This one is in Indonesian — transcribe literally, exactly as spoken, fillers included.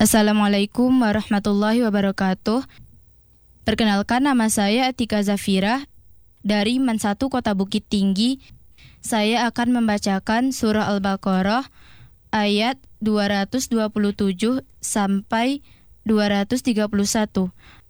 Assalamualaikum warahmatullahi wabarakatuh. Perkenalkan, nama saya Atika Zafira dari Man satu Kota Bukit Tinggi. Saya akan membacakan surah Al-Baqarah ayat dua ratus dua puluh tujuh sampai dua ratus tiga puluh satu.